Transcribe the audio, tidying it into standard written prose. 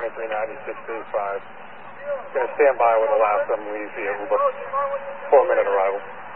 939635. Going to stand by with the last MV via Uber. 4-minute arrival.